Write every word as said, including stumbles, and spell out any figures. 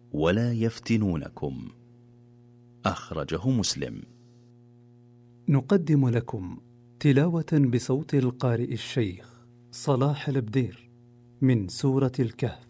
ولا يفتنونكم. أخرجه مسلم. نقدم لكم تلاوة بصوت القارئ الشيخ صلاح البدير من سورة الكهف.